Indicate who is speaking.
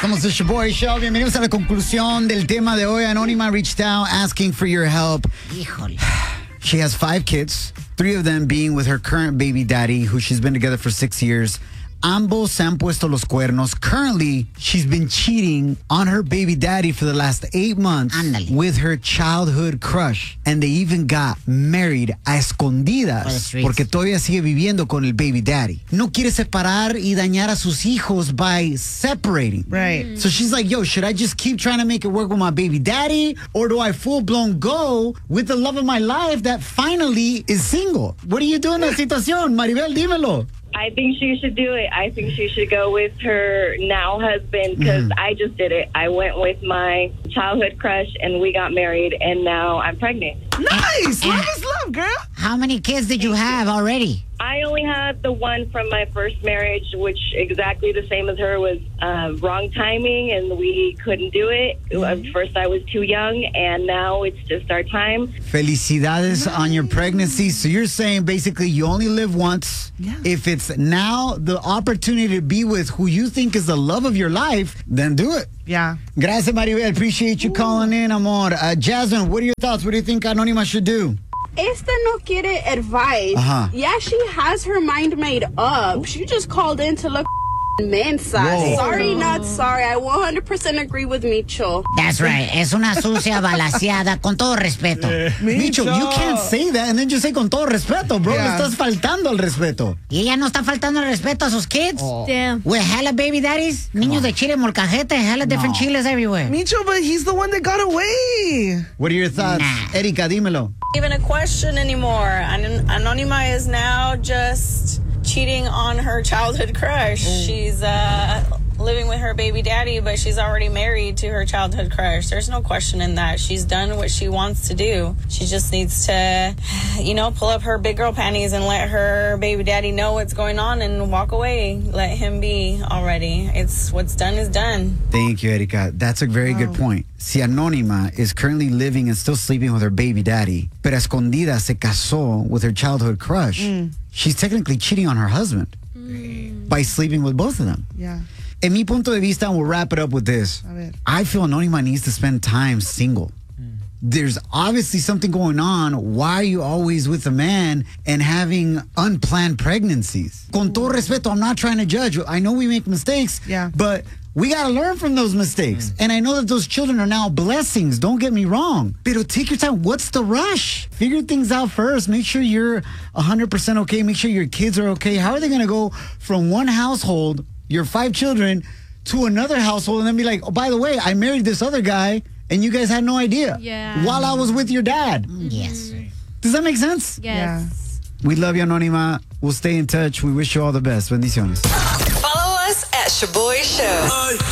Speaker 1: Somos the Shaboy Show. Bienvenidos a la conclusión del tema de hoy. Anónima reached out asking for your help.
Speaker 2: Híjole.
Speaker 1: She has 5 kids, 3 of them being with her current baby daddy, who she's been together for 6 years. Ambos se han puesto los cuernos. Currently, she's been cheating on her baby daddy for the last 8 months with her childhood crush. And they even got married a escondidas porque todavía sigue viviendo con el baby daddy. No quiere separar y dañar a sus hijos by separating.
Speaker 3: Right.
Speaker 1: So she's like, yo, should I just keep trying to make it work with my baby daddy? Or do I full-blown go with the love of my life that finally is single? What do you do in that situación? Maribel, dímelo.
Speaker 4: I think she should do it. I think she should go with her now husband because I just did it. I went with my childhood crush and we got married and now I'm pregnant.
Speaker 3: Nice. Love is love, girl.
Speaker 2: How many kids did you have already?
Speaker 4: I only had the one from my first marriage, which exactly the same as her was wrong timing and we couldn't do it. First I was too young and now it's just our time.
Speaker 1: Felicidades on your pregnancy. So you're saying basically you only live once.
Speaker 3: Yeah.
Speaker 1: If it's now the opportunity to be with who you think is the love of your life, then do it.
Speaker 3: Yeah.
Speaker 1: Gracias, Maribel. Appreciate you calling in, amor. Jasmine, what are your thoughts? What do you think Anónima should do?
Speaker 5: Esta no quiere advice. Yeah, she has her mind made up. She just called in to look mensa.
Speaker 1: Whoa.
Speaker 5: Sorry, not sorry. I 100% agree with Micho.
Speaker 2: That's right. Es una sucia balaseada, con todo respeto.
Speaker 1: Micho, you can't say that and then just say con todo respeto, bro.
Speaker 3: Yeah.
Speaker 1: Le estás faltando al respeto.
Speaker 2: Y ella no está faltando el respeto a sus kids.
Speaker 5: Damn.
Speaker 2: With hella baby daddies, niños de chile molcajete, hella different chiles everywhere.
Speaker 3: Micho, but he's the one that got away.
Speaker 1: What are your thoughts?
Speaker 2: Nah.
Speaker 1: Erika, dímelo.
Speaker 6: Even a question anymore. Anónima is now just cheating on her childhood crush. She's living with her baby daddy, but she's already married to her childhood crush. There's no question in that. She's done what she wants to do. She just needs to, pull up her big girl panties and let her baby daddy know what's going on and walk away. Let him be already. It's what's done is done.
Speaker 1: Thank you, Erika. That's a very good point. Si Anónima is currently living and still sleeping with her baby daddy, pero escondida se casó with her childhood crush, she's technically cheating on her husband by sleeping with both of them.
Speaker 3: Yeah.
Speaker 1: En mi punto de vista, and we'll wrap it up with this,
Speaker 3: A ver.
Speaker 1: I feel Anónima needs to spend time single. There's obviously something going on. Why are you always with a man and having unplanned pregnancies? Con todo respeto, I'm not trying to judge. I know we make mistakes, but we got to learn from those mistakes. And I know that those children are now blessings. Don't get me wrong. Pero take your time. What's the rush? Figure things out first. Make sure you're 100% okay. Make sure your kids are okay. How are they going to go from one household, your 5 children, to another household and then be like, oh, by the way, I married this other guy and you guys had no idea while I was with your dad?
Speaker 2: Yes.
Speaker 1: Does that make sense?
Speaker 5: Yes.
Speaker 1: We love you, Anónima. We'll stay in touch. We wish you all the best. Bendiciones.
Speaker 7: Follow us at Shaboy Show.